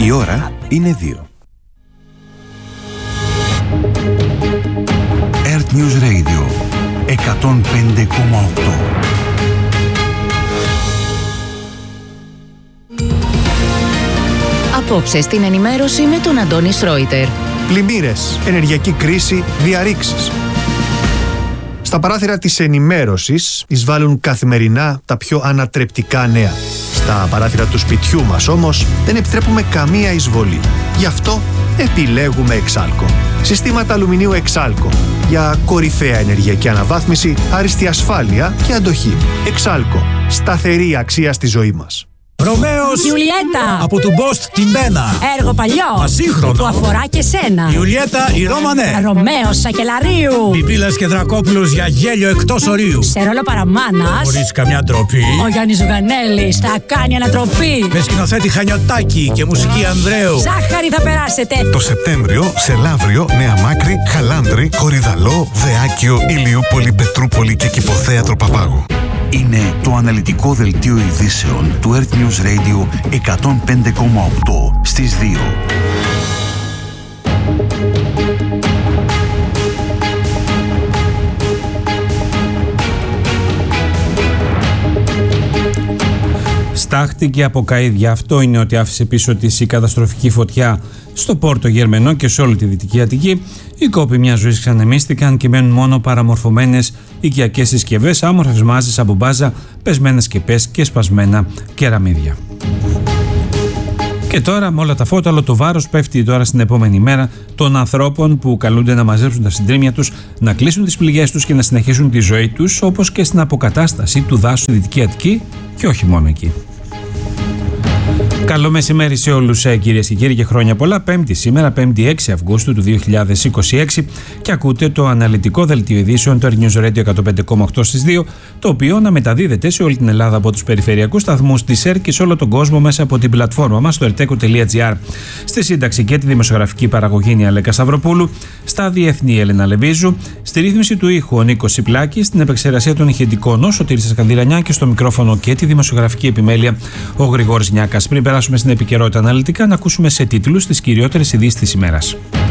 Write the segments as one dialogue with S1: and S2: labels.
S1: Η ώρα είναι 2. Earth News Radio 105,8.
S2: Απόψε στην ενημέρωση με τον Αντώνη Σρόιτερ.
S3: Πλημμύρες, ενεργειακή κρίση, διαρρήξεις. Στα παράθυρα της ενημέρωσης εισβάλλουν καθημερινά τα πιο ανατρεπτικά νέα. Στα παράθυρα του σπιτιού μας όμως δεν επιτρέπουμε καμία εισβολή. Γι' αυτό επιλέγουμε Εξάλκο. Συστήματα αλουμινίου Εξάλκο για κορυφαία ενεργειακή αναβάθμιση, άριστη ασφάλεια και αντοχή. Εξάλκο. Σταθερή αξία στη ζωή μας.
S4: Ρωμαίος
S5: Ιουλιέτα
S4: από του Μπόστ την Μπένα.
S5: Έργο παλιό
S4: Ασύγχρονο
S5: που αφορά και σένα.
S4: Ιουλιέτα η Ρώμανε.
S5: Ρωμαίος Σακελαρίου.
S4: Πιπίλας και Δρακόπουλος για γέλιο εκτός ορίου.
S5: Σε ρόλο παραμάνας
S4: Χωρίς καμιά ντροπή.
S5: ο Γιάννης Ζουγανέλης θα κάνει ανατροπή.
S4: Με σκηνοθέτη Χανιωτάκη και μουσική Ανδρέου.
S5: Ζάχαρη θα περάσετε.
S6: Το Σεπτέμβριο σε Λαύριο, Νέα Μάκρη, Χαλάνδρη, Κορυδαλό, Δεάκιο, Ηλιούπολη, Πετρούπολη και Κηποθέατρο Παπάγου.
S1: Είναι το αναλυτικό δελτίο ειδήσεων του Earth News Radio 105,8 στις 2.
S7: Στάχτηκε από καΐδια. Αυτό είναι ότι άφησε πίσω της η καταστροφική φωτιά στο Πόρτο Γερμενό και σε όλη τη Δυτική Αττική. Οι κόποι μιας ζωής ξανεμίστηκαν και μένουν μόνο παραμορφωμένες οικιακές συσκευές, άμορφες μάζες από μπάζα, πεσμένες σκεπές και σπασμένα κεραμίδια. Και τώρα με όλα τα φώτα, όλο το βάρος πέφτει τώρα στην επόμενη μέρα των ανθρώπων που καλούνται να μαζέψουν τα συντρίμμια τους, να κλείσουν τις πληγές τους και να συνεχίσουν τη ζωή τους, όπως και στην αποκατάσταση του δάσους στη Δυτική Αττική και όχι μόνο εκεί. Καλό μεσημέρι σε όλους, κυρίες και κύριοι, και χρόνια πολλά. Πέμπτη σήμερα, 5η 6 Αυγούστου του 2026, και ακούτε το αναλυτικό δελτίο ειδήσεων του Earth News Radio 105,8 στις 2, το οποίο να μεταδίδεται σε όλη την Ελλάδα από τους περιφερειακούς σταθμούς της ΕΡ και σε όλο τον κόσμο μέσα από την πλατφόρμα μας στο erteco.gr. Στη σύνταξη και τη δημοσιογραφική παραγωγή είναι η Αλέκα Σταυροπούλου, στα διεθνή η Έλενα Λεβίζου, στη ρύθμιση του ήχου ο Νίκος Σιπλάκης, στην επεξεργασία των ηχητικών ο Σωτήρης Σκανδυρανιά και στο μικρόφωνο και τη δημοσιογραφική επιμέλεια ο Γρηγόρης Νιάκας. Πριν περάσουμε στην επικαιρότητα αναλυτικά, να ακούσουμε σε τίτλους τις κυριότερες ειδήσεις της ημέρας.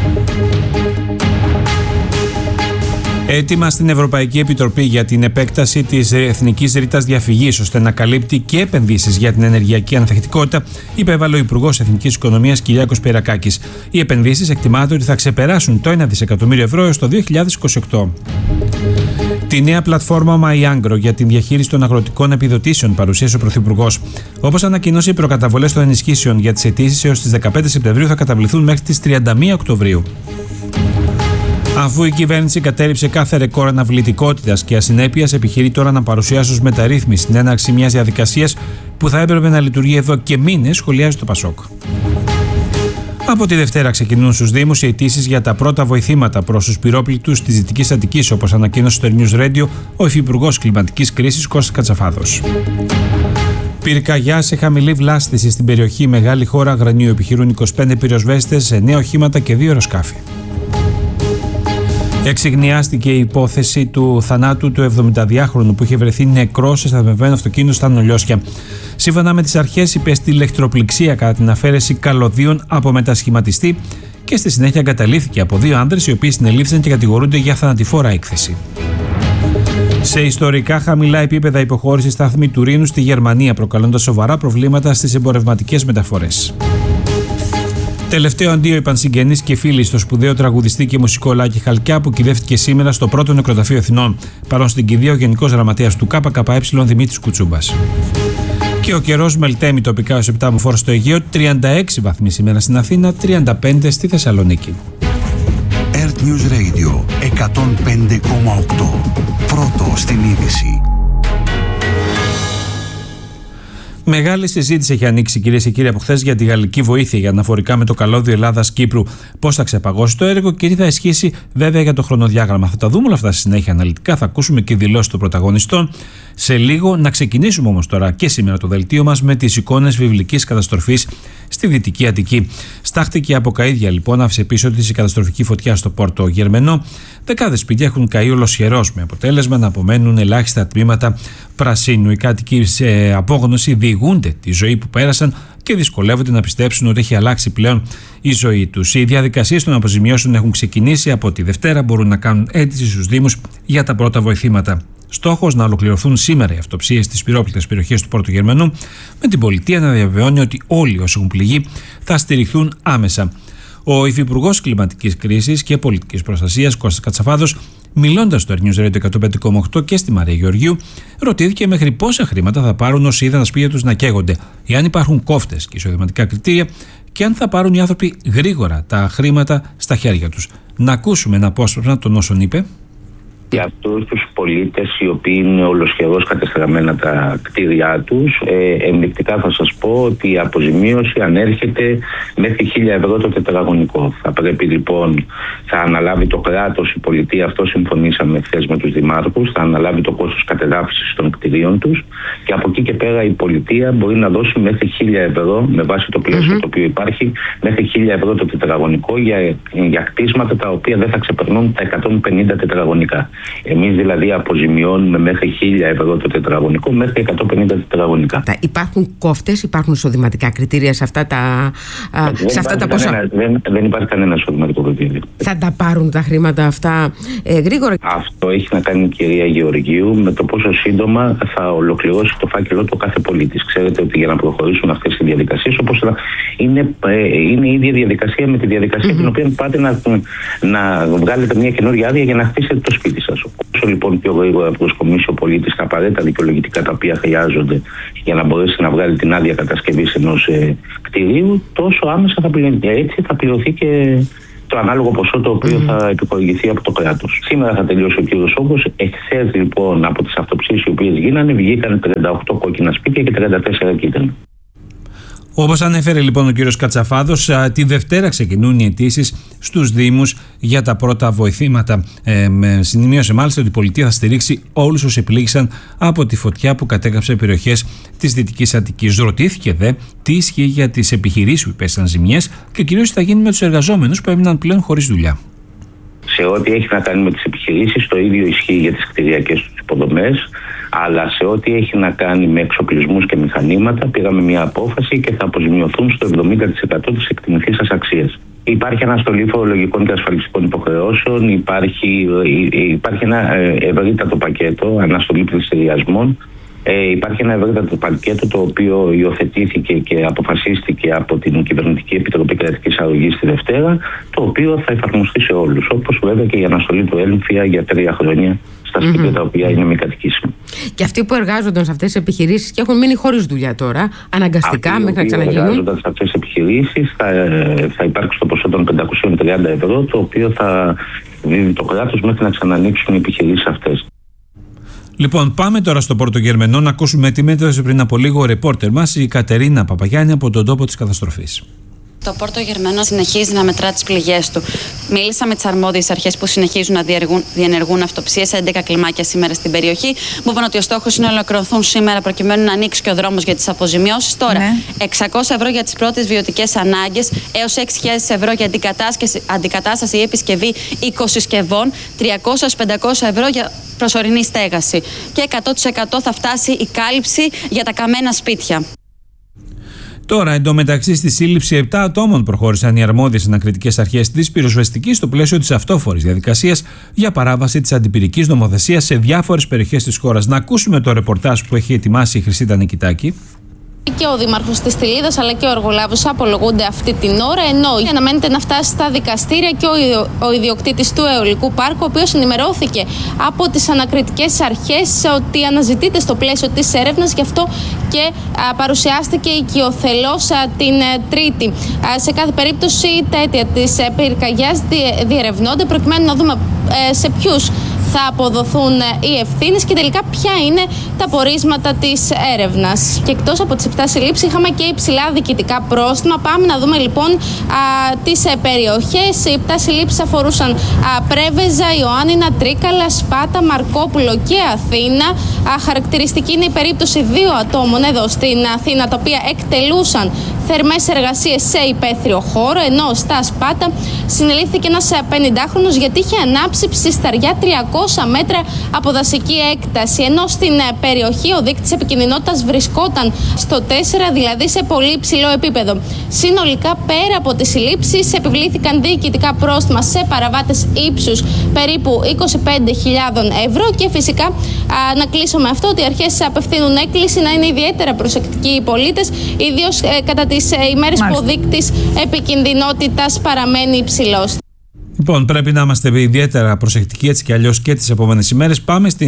S7: Έτοιμα στην Ευρωπαϊκή Επιτροπή για την επέκταση της εθνικής ρήτας διαφυγής ώστε να καλύπτει και επενδύσεις για την ενεργειακή ανθεκτικότητα, υπέβαλε ο Υπουργός Εθνικής Οικονομίας Κυριάκος Πυρακάκης. Οι επενδύσεις εκτιμάται ότι θα ξεπεράσουν το 1 δισεκατομμύριο ευρώ έως το 2028. Τη νέα πλατφόρμα MyAgro για την διαχείριση των αγροτικών επιδοτήσεων παρουσίασε ο Πρωθυπουργός. Όπως ανακοίνωσε, οι προκαταβολές των ενισχύσεων για τις αιτήσεις έως τις 15 Σεπτεμβρίου θα καταβληθούν μέχρι τις 31 Οκτωβρίου. Αφού η κυβέρνηση κατέρριψε κάθε ρεκόρ αναβλητικότητας και ασυνέπειας, επιχειρεί τώρα να παρουσιάσει ως μεταρρύθμιση την έναρξη μιας διαδικασίας που θα έπρεπε να λειτουργεί εδώ και μήνες, σχολιάζει το Πασόκ. Από τη Δευτέρα ξεκινούν στους Δήμους οι αιτήσεις για τα πρώτα βοηθήματα προς τους πυρόπληκτους της Δυτικής Αττικής, όπως ανακοίνωσε στο News Radio ο Υφυπουργός Κλιματικής Κρίσης Κώστας Κατσαφάδος. Πυρκαγιά σε χαμηλή βλάστηση στην περιοχή Μεγάλη Χώρα Αγρανίου. Επιχειρούν 25 πυροσβέστες σε 9 οχήματα και 2 αεροσκάφη. Εξιγνιάστηκε η υπόθεση του θανάτου του 72χρονου που είχε βρεθεί νεκρός σε σταθμευμένο αυτοκίνητο στα Νολιώσια. Σύμφωνα με τις αρχές, υπέστη ηλεκτροπληξία κατά την αφαίρεση καλωδίων από μετασχηματιστή και στη συνέχεια εγκαταλείφθηκε από 2 άνδρες οι οποίοι συνελήφθησαν και κατηγορούνται για θανατηφόρα έκθεση. Σε ιστορικά χαμηλά επίπεδα υποχώρησε η σταθμή του Ρήνου στη Γερμανία, προκαλώντας σοβαρά προβλήματα στις εμπορευματικές μεταφορές. Τελευταίο αντίο οι πανσυγγενείς και φίλοι στο σπουδαίο τραγουδιστή και μουσικό Λάκη Χαλκιά που κυδεύτηκε σήμερα στο πρώτο νεκροταφείο Αθηνών. Παρόν στην κηδεία ο Γενικός Γραμματέας του ΚΚΕ Δημήτρης Κουτσούμπας. Και ο καιρός μελτέμει τοπικά ως 7 μποφόρ στο Αιγαίο, 36 βαθμοί σήμερα στην Αθήνα, 35 στη Θεσσαλονίκη.
S1: Earth News Radio 105,8. Πρώτο στην είδηση.
S7: Μεγάλη συζήτηση έχει ανοίξει, κυρίες και κύριοι, από χθες για τη γαλλική βοήθεια για αναφορικά με το καλώδιο Ελλάδας-Κύπρου. Πώς θα ξεπαγώσει το έργο και τι θα ισχύσει βέβαια για το χρονοδιάγραμμα. Θα τα δούμε όλα αυτά στη συνέχεια αναλυτικά. Θα ακούσουμε και δηλώσεις των πρωταγωνιστών σε λίγο. Να ξεκινήσουμε όμως τώρα και σήμερα το δελτίο μας με τις εικόνες βιβλικής καταστροφής στη Δυτική Αττική. Στάχτηκε από καΐδια λοιπόν, άφησε πίσω της η καταστροφική φωτιά στο Πόρτο Γερμενό. Δεκάδες σπίτια έχουν καεί ολοσχερός, με αποτέλεσμα να απομένουν ελάχιστα τμήματα πρασίνου. Οι κάτοικοι σε απόγνωση διηγούνται τη ζωή που πέρασαν και δυσκολεύονται να πιστέψουν ότι έχει αλλάξει πλέον η ζωή τους. Οι διαδικασίες των αποζημιώσεων έχουν ξεκινήσει. Από τη Δευτέρα μπορούν να κάνουν αίτηση στους Δήμους για τα πρώτα βοηθήματα. Στόχος να ολοκληρωθούν σήμερα οι αυτοψίες στις πυρόπληκτες περιοχές του Πόρτου Γερμανού, με την πολιτεία να διαβεβαιώνει ότι όλοι όσοι έχουν πληγεί θα στηριχθούν άμεσα. Ο Υφυπουργός Κλιματικής Κρίσης και Πολιτικής Προστασίας, Κώστας Κατσαφάδος, μιλώντας στο News Radio 105,8 και στη Μαρία Γεωργίου, ρωτήθηκε μέχρι πόσα χρήματα θα πάρουν όσοι είδαν τα σπίτια τους να καίγονται, εάν υπάρχουν κόφτες και εισοδηματικά κριτήρια και αν θα πάρουν οι άνθρωποι γρήγορα τα χρήματα στα χέρια τους. Να ακούσουμε ένα απόσπασμα των όσων είπε.
S8: Για αυτούς τους πολίτες οι οποίοι είναι ολοσχερώς κατεστραμμένα τα κτίρια τους, ενδεικτικά θα σας πω ότι η αποζημίωση ανέρχεται μέχρι 1.000 ευρώ το τετραγωνικό. Θα πρέπει λοιπόν, θα αναλάβει το κράτος, η πολιτεία, αυτό συμφωνήσαμε χθες με τους δημάρχους, θα αναλάβει το κόστος κατεδάφισης των κτιρίων τους και από εκεί και πέρα η πολιτεία μπορεί να δώσει μέχρι 1.000 ευρώ με βάση το πλαίσιο το οποίο υπάρχει, μέχρι 1.000 ευρώ το τετραγωνικό για κτίσματα τα οποία δεν θα ξεπερνούν τα 150 τετραγωνικά. Εμείς δηλαδή αποζημιώνουμε μέχρι 1.000 ευρώ το τετραγωνικό, μέχρι 150 τετραγωνικά.
S9: Υπάρχουν κόφτες, υπάρχουν εισοδηματικά κριτήρια σε αυτά τα ποσά?
S8: Δεν υπάρχει κανένα εισοδηματικό κριτήριο. Θα
S9: τα πάρουν τα χρήματα αυτά γρήγορα?
S8: Αυτό έχει να κάνει η κυρία Γεωργίου με το πόσο σύντομα θα ολοκληρώσει το φάκελο του κάθε πολίτης. Ξέρετε ότι για να προχωρήσουν αυτές οι διαδικασίες, όπως είναι η ίδια διαδικασία με τη διαδικασία την οποία πάτε να βγάλετε μια καινούργια άδεια για να χτίσετε το σπίτι σας. Όσο λοιπόν πιο γρήγορα προσκομίσει ο πολίτης τα απαραίτητα δικαιολογητικά τα οποία χρειάζονται για να μπορέσει να βγάλει την άδεια κατασκευής ενός κτηρίου, τόσο άμεσα θα πληρωθεί. Έτσι θα πληρωθεί και το ανάλογο ποσό το οποίο θα επιχορηγηθεί από το κράτος. Σήμερα θα τελειώσει ο κύριος Όγκος. Εχθές λοιπόν από τις αυτοψίες οι οποίες γίνανε βγήκαν 38 κόκκινα σπίτια και 34 κίτρινα.
S7: Όπως ανέφερε λοιπόν ο κύριος Κατσαφάδος, τη Δευτέρα ξεκινούν οι αιτήσεις στους Δήμους για τα πρώτα βοηθήματα. Σημείωσε μάλιστα ότι η πολιτεία θα στηρίξει όλους όσοι επλήγησαν από τη φωτιά που κατέγραψε περιοχές της Δυτικής Αττικής. Ρωτήθηκε δε τι ισχύει για τις επιχειρήσεις που υπέστησαν ζημιές και κυρίως τι θα γίνει με τους εργαζόμενους που έμειναν πλέον χωρίς δουλειά.
S8: Σε ό,τι έχει να κάνει με τις επιχειρήσεις, το ίδιο ισχύει για τις κτηριακές τους υποδομές, αλλά σε ό,τι έχει να κάνει με εξοπλισμούς και μηχανήματα, πήραμε μια απόφαση και θα αποζημιωθούν στο 70% της εκτιμηθήσας αξίας. Υπάρχει αναστολή φορολογικών και ασφαλιστικών υποχρεώσεων, υπάρχει ένα ευρύτατο πακέτο αναστολή πληστηριασμών. Υπάρχει ένα ευρύτατο πακέτο το οποίο υιοθετήθηκε και αποφασίστηκε από την Κυβερνητική Επιτροπή Κρατικής Αρρωγής τη Δευτέρα, το οποίο θα εφαρμοστεί σε όλους. Όπως βέβαια και η αναστολή του έμφυα για 3 χρόνια στα σπίτια τα οποία είναι μη κατοικήσιμα.
S9: Και αυτοί που εργάζονταν σε αυτές τις επιχειρήσεις και έχουν μείνει χωρίς δουλειά τώρα, αναγκαστικά μέχρι να ξαναγίνουν.
S8: Αυτοί που εργάζονταν σε αυτές τις επιχειρήσεις θα υπάρξει το ποσό των 530 ευρώ, το οποίο θα δίδει το κράτος μέχρι να ξανανοίξουν οι επιχειρήσεις αυτές.
S7: Λοιπόν, πάμε τώρα στο Πόρτο Γερμανό να ακούσουμε τι μέτρησε πριν από λίγο ο ρεπόρτερ μας, η Κατερίνα Παπαγιάννη, από τον τόπο της καταστροφής.
S10: Το Πόρτο Γερμανό συνεχίζει να μετρά τις πληγές του. Μίλησα με τις αρμόδιες αρχές που συνεχίζουν να διενεργούν αυτοψίες σε 11 κλιμάκια σήμερα στην περιοχή. Μου είπαν ότι ο στόχος είναι να ολοκληρωθούν σήμερα προκειμένου να ανοίξει και ο δρόμος για τις αποζημιώσεις. Τώρα, 600 ευρώ για τις πρώτες βιωτικές ανάγκες, έως 6.000 ευρώ για αντικατάσταση ή επισκευή οικοσυσκευών, 300-500 ευρώ για προσωρινή στέγαση. Και 100% θα φτάσει η κάλυψη για τα καμένα σπίτια.
S7: Τώρα, εντωμεταξύ, στη σύλληψη 7 ατόμων προχώρησαν οι αρμόδιες ανακριτικές αρχές της πυροσβεστικής στο πλαίσιο της αυτόφορης διαδικασίας για παράβαση της αντιπυρικής νομοθεσίας σε διάφορες περιοχές της χώρας. Να ακούσουμε το ρεπορτάζ που έχει ετοιμάσει η Χρυσίτα Νικητάκη.
S11: Και ο Δήμαρχος της Τυλίδας αλλά και ο εργολάβος απολογούνται αυτή την ώρα, ενώ αναμένεται να φτάσει στα δικαστήρια και ο ιδιοκτήτης του αιωλικού πάρκου, ο οποίος ενημερώθηκε από τις ανακριτικές αρχές ότι αναζητείται στο πλαίσιο της έρευνας, γι' αυτό και παρουσιάστηκε οικειοθελώς την Τρίτη. Σε κάθε περίπτωση τα αίτια της πυρκαγιάς διερευνώνται προκειμένου να δούμε σε ποιους θα αποδοθούν οι ευθύνες και τελικά ποια είναι τα πορίσματα της έρευνας. Και εκτός από τις 7 συλλήψεις είχαμε και υψηλά διοικητικά πρόστιμα. Πάμε να δούμε λοιπόν τις περιοχές. Οι 7 συλλήψεις αφορούσαν Πρέβεζα, Ιωάννινα, Τρίκαλα, Σπάτα, Μαρκόπουλο και Αθήνα. Χαρακτηριστική είναι η περίπτωση 2 ατόμων εδώ στην Αθήνα, τα οποία εκτελούσαν θερμές εργασίες σε υπαίθριο χώρο, ενώ στα Σπάτα συνελήφθηκε ένας 50χρονος γιατί είχε ανάψει ψισταριά 300 μέτρα από δασική έκταση. Ενώ στην περιοχή ο δείκτης επικινδυνότητας βρισκόταν στο 4, δηλαδή σε πολύ υψηλό επίπεδο. Συνολικά, πέρα από τις συλλήψεις, επιβλήθηκαν διοικητικά πρόστιμα σε παραβάτες ύψους περίπου 25.000 ευρώ. Και φυσικά, να κλείσω με αυτό ότι οι αρχές απευθύνουν έκκληση να είναι ιδιαίτερα προσεκτικοί οι πολίτες, ιδίως κατά τις ημέρες που ο δείκτης επικινδυνότητας παραμένει υψηλός.
S7: Λοιπόν, πρέπει να είμαστε ιδιαίτερα προσεκτικοί έτσι κι αλλιώς και τις επόμενες ημέρες.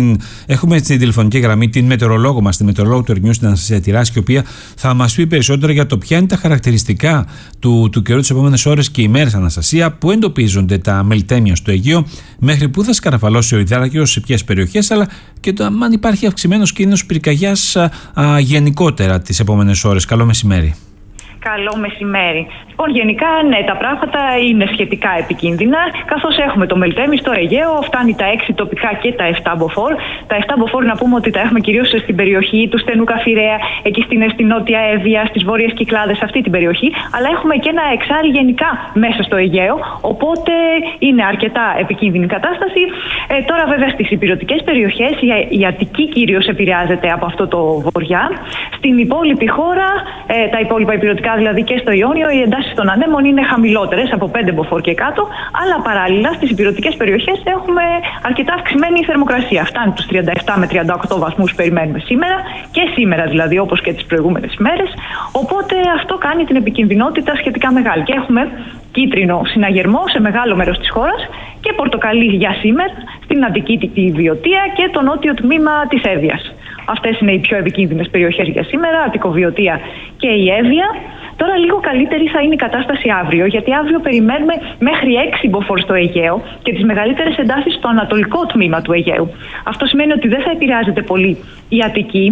S7: Έχουμε στην τηλεφωνική γραμμή την μετεωρολόγο μας, τη μετεωρολόγο του Earth News, την Αναστασία Τυράση, η οποία θα μας πει περισσότερα για το ποια είναι τα χαρακτηριστικά του καιρού τις επόμενες ώρες και ημέρες. Αναστασία, πού εντοπίζονται τα μελτέμια στο Αιγαίο, μέχρι πού θα σκαρφαλώσει ο υδάτοκρος, σε ποιες περιοχές, αλλά και αν υπάρχει αυξημένος κίνδυνος πυρκαγιάς γενικότερα τις επόμενες ώρες. Καλό μεσημέρι.
S12: Καλό μεσημέρι. Λοιπόν, γενικά, ναι, τα πράγματα είναι σχετικά επικίνδυνα, καθώς έχουμε το μελτέμι στο Αιγαίο, φτάνει τα 6 τοπικά και τα 7 μποφόρ. Τα 7 μποφόρ να πούμε ότι τα έχουμε κυρίως στην περιοχή του στενού Καφιρέα, εκεί στην νότια Εύβοια, στις βόρειες Κυκλάδες, σε αυτή την περιοχή, αλλά έχουμε και ένα εξάρι γενικά μέσα στο Αιγαίο, οπότε είναι αρκετά επικίνδυνη κατάσταση. Τώρα, βέβαια, στις ηπειρωτικές περιοχές, η Αττική κυρίως επηρεάζεται από αυτό το βοριά. Στην υπόλοιπη χώρα, τα υπόλοιπα ηπειρωτικά, δηλαδή και στο Ιόνιο, οι εντάσεις των ανέμων είναι χαμηλότερες, από 5 μποφόρ και κάτω, αλλά παράλληλα στις ηπειρωτικές περιοχές έχουμε αρκετά αυξημένη θερμοκρασία. Φτάνει τους 37 με 38 βαθμούς περιμένουμε σήμερα, και σήμερα δηλαδή, όπως και τις προηγούμενες ημέρες. Οπότε αυτό κάνει την επικινδυνότητα σχετικά μεγάλη. Και έχουμε κίτρινο συναγερμό σε μεγάλο μέρος της χώρας και πορτοκαλί για σήμερα στην Αττική, τη Βιωτία και το νότιο τμήμα της Εύβοιας. Αυτές είναι οι πιο επικίνδυνες περιοχές για σήμερα, Αττικοβιωτία και η Εύβοια. Τώρα λίγο καλύτερη θα είναι η κατάσταση αύριο, γιατί αύριο περιμένουμε μέχρι 6 μποφόρ στο Αιγαίο και τις μεγαλύτερες εντάσεις στο ανατολικό τμήμα του Αιγαίου. Αυτό σημαίνει ότι δεν θα επηρεάζεται πολύ η Αττική,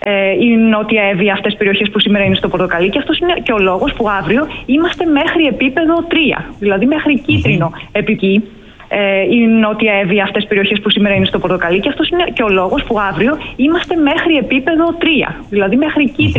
S12: η Νότια Εύβοια, αυτές τις περιοχές που σήμερα είναι στο πορτοκαλί, και αυτός είναι και ο λόγος που αύριο είμαστε μέχρι επίπεδο 3, δηλαδή μέχρι κίτρινο επίπεδο. Η Νότια Εύβοια, αυτές τις περιοχές που σήμερα είναι στο πορτοκαλί, και αυτός είναι και ο λόγος που αύριο είμαστε μέχρι επίπεδο 3, δηλαδή μέχρι κίτρινο.